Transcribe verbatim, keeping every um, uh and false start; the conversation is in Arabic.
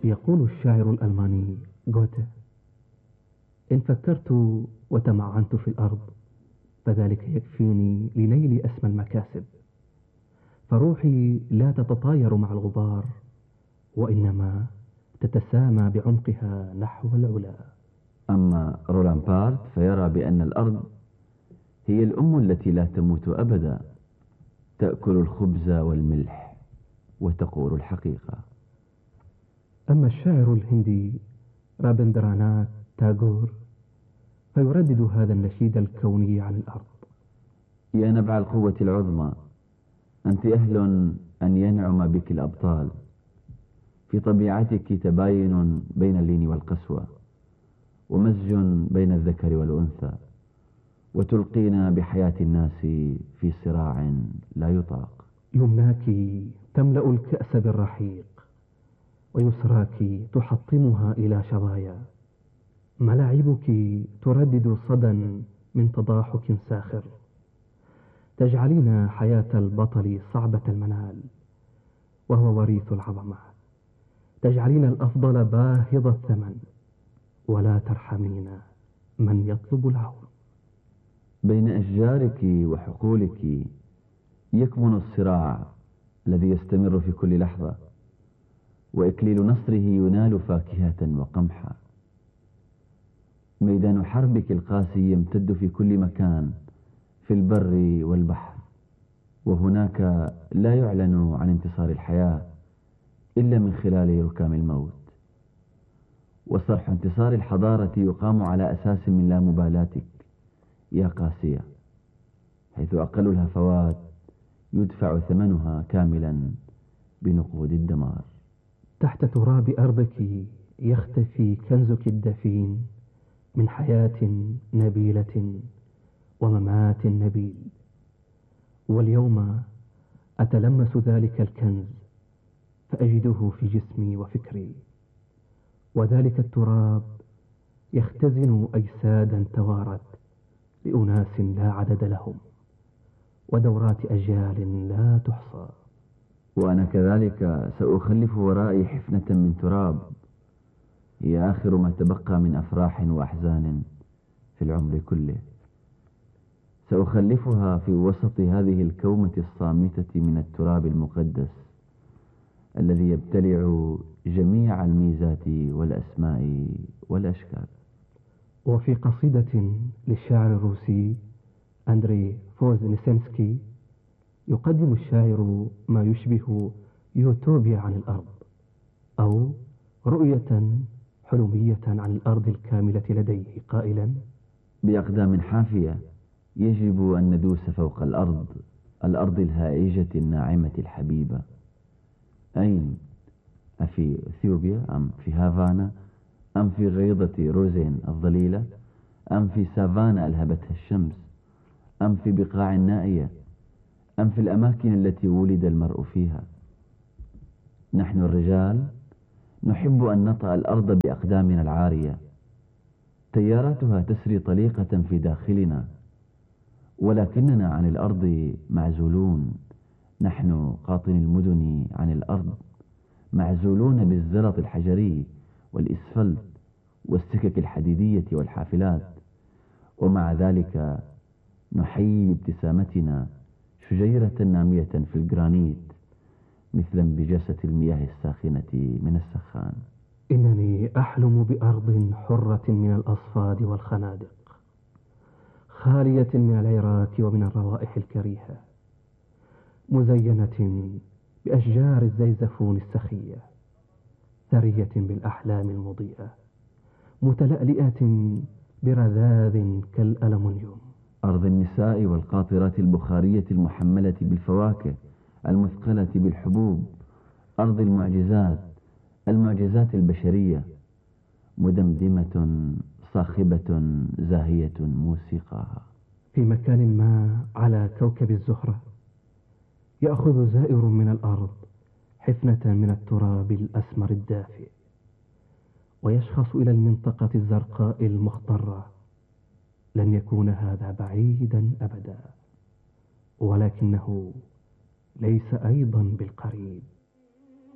يقول الشاعر الألماني غوته: إن فكرت وتمعنت في الأرض فذلك يكفيني لنيل أسمى المكاسب، فروحي لا تتطاير مع الغبار وإنما تتسامى بعمقها نحو العلا. أما رولان بارت فيرى بأن الأرض هي الأم التي لا تموت أبدا، تأكل الخبز والملح وتقول الحقيقة. أما الشاعر الهندي رابندراناث تاغور فيردد هذا النشيد الكوني عن الأرض: يا نبع القوة العظمى، أنت أهل أن ينعم بك الأبطال، في طبيعتك تباين بين اللين والقسوة، ومزج بين الذكر والأنثى، وتلقينا بحياة الناس في صراع لا يطاق. يمناك تملأ الكأس بالرحيق، ويسراك تحطمها إلى شظايا، ملاعبك تردد صدى من تضاحك ساخر، تجعلين حياة البطل صعبة المنال وهو وريث العظمة، تجعلين الأفضل باهظ الثمن ولا ترحمين من يطلب العون. بين أشجارك وحقولك يكمن الصراع الذي يستمر في كل لحظة، وإكليل نصره ينال فاكهة وقمحا. ميدان حربك القاسي يمتد في كل مكان في البر والبحر، وهناك لا يعلن عن انتصار الحياة إلا من خلال ركام الموت. وصرح انتصار الحضارة يقام على أساس من لا مبالاتك يا قاسية، حيث أقل الهفوات يدفع ثمنها كاملا بنقود الدمار. تحت تراب أرضك يختفي كنزك الدفين من حياة نبيلة وممات نبيل، واليوم أتلمس ذلك الكنز فأجده في جسمي وفكري، وذلك التراب يختزن أجسادا توارت لأناس لا عدد لهم ودورات أجيال لا تحصى. وأنا كذلك سأخلف ورائي حفنة من تراب هي آخر ما تبقى من أفراح وأحزان في العمر كله، سأخلفها في وسط هذه الكومة الصامتة من التراب المقدس الذي يبتلع جميع الميزات والأسماء والأشكال. وفي قصيدة للشاعر الروسي أندري فوزنسينسكي يقدم الشاعر ما يشبه يوتوبيا عن الأرض، أو رؤية حلمية عن الأرض الكاملة لديه، قائلا: بأقدام حافية يجب أن ندوس فوق الأرض، الأرض الهائجة الناعمة الحبيبة. أين؟ أفي إثيوبيا أم في هافانا أم في غيضة روزين الظليلة أم في سافانا ألهبتها الشمس أم في بقاع نائية أم في الأماكن التي ولد المرء فيها؟ نحن الرجال نحب أن نطأ الأرض بأقدامنا العارية، تياراتها تسري طليقة في داخلنا، ولكننا عن الأرض معزولون. نحن قاطن المدن عن الأرض معزولون بالزلط الحجري والإسفلت والسكك الحديدية والحافلات، ومع ذلك نحيي بابتسامتنا شجيرة نامية في الجرانيت مثل انبجاسة المياه الساخنة من السخان. إنني أحلم بأرض حرة من الأصفاد والخنادق، خالية من العراك ومن الروائح الكريهة، مزينة بأشجار الزيزفون السخية، ثرية بالأحلام المضيئة، متلألئة برذاذ كالألمنيوم. أرض النساء والقاطرات البخارية المحملة بالفواكه المثقلة بالحبوب، أرض المعجزات، المعجزات البشرية، مدمدمة صاخبة زاهية موسيقاها. في مكان ما على كوكب الزهرة يأخذ زائر من الأرض حفنة من التراب الأسمر الدافئ، ويشخص إلى المنطقة الزرقاء المخضرة. لن يكون هذا بعيدا أبدا، ولكنه ليس أيضا بالقريب.